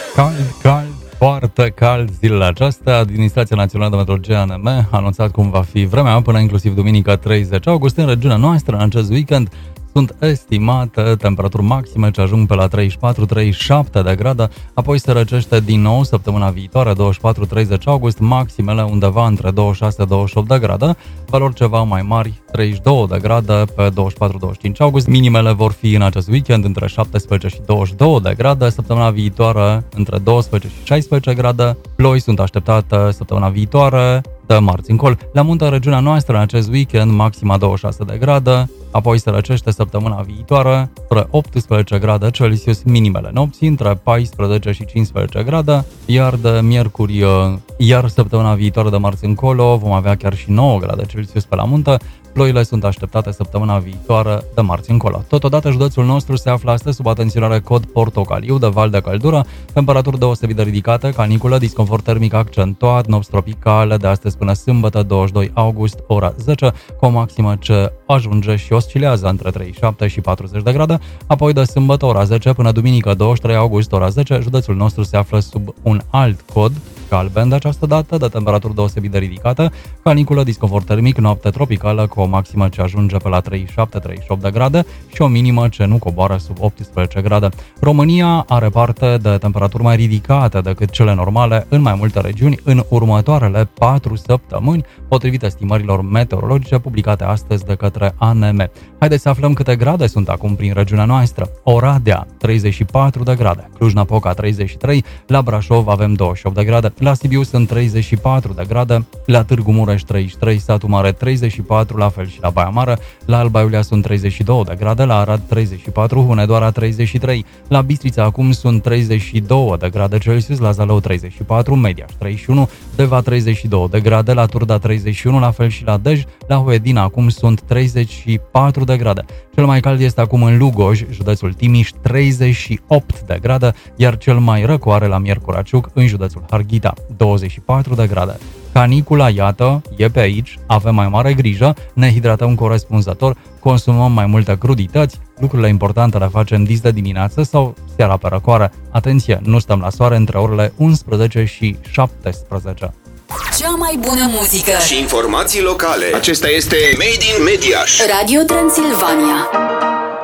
Cald, foarte cald zilele acestea. Administrația Națională de Meteorologie ANM a anunțat cum va fi vremea până inclusiv duminică 30 august în regiunea noastră. În acest weekend sunt estimate temperaturi maxime ce ajung pe la 34-37 de grade, apoi se răcește din nou săptămâna viitoare, 24-30 august, maximele undeva între 26-28 de grade, valori ceva mai mari, 32 de grade pe 24-25 august, minimele vor fi în acest weekend între 17 și 22 de grade, săptămâna viitoare între 12 și 16 grade, ploi sunt așteptate săptămâna viitoare, de marți încolo. La munte, în regiunea noastră, în acest weekend, maxima 26 de grade, apoi se răcește săptămâna viitoare, spre 18 grade Celsius, minimele nopții, între 14 și 15 grade, iar de miercuri, iar săptămâna viitoare de marți încolo, vom avea chiar și 9 grade Celsius pe la munte. Ploile sunt așteptate săptămâna viitoare de marți încolo. Totodată, județul nostru se află astăzi sub atenționare cod portocaliu de val de căldură, temperaturi deosebit de ridicate, caniculă, disconfort termic accentuat, nopți tropicale de astăzi până sâmbătă, 22 august, ora 10, cu o maximă ce ajunge și oscilează între 37 și 40 de grade, apoi de sâmbătă, ora 10, până duminică, 23 august, ora 10, județul nostru se află sub un alt cod galben de această dată, de temperaturi deosebit de ridicate, caniculă, disconfort termic, noapte tropicală cu o maximă ce ajunge pe la 37-38 de grade și o minimă ce nu coboară sub 18 grade. România are parte de temperaturi mai ridicate decât cele normale în mai multe regiuni în următoarele 4 săptămâni, potrivit estimărilor meteorologice publicate astăzi de către ANM. Haideți să aflăm câte grade sunt acum prin regiunea noastră. Oradea, 34 de grade, Cluj-Napoca, 33, la Brașov avem 28 de grade, la Sibiu sunt 34 de grade, la Târgu Mureș 33, Satu Mare 34, la fel și la Baia Mare, la Alba Iulia sunt 32 de grade, la Arad 34, Hunedoara 33, la Bistrița acum sunt 32 de grade Celsius, la Zalău 34, Mediaș 31, Deva 32 de grade, la Turda 31, la fel și la Dej, la Huedina acum sunt 34 de grade. Cel mai cald este acum în Lugoj, județul Timiș, 38 de grade, iar cel mai răcoare la Miercuraciuc, în județul Harghita, 24 de grade. Canicula, iată, e pe aici, avem mai mare grijă, ne hidratăm corespunzător, consumăm mai multe crudități, lucrurile importante le facem dis de dimineață sau seara pe răcoare. Atenție, nu stăm la soare între orele 11 și 17. Cea mai bună muzică și informații locale. Acesta este Made in Mediaș. Radio Transilvania.